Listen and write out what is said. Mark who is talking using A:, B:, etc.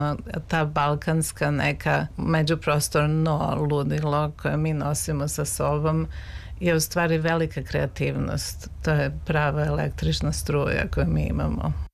A: Ta balkanska neka međuprostorno ludilo koje mi nosimo sa sobom je u stvari velika kreativnost. To je prava električna struja koju mi imamo.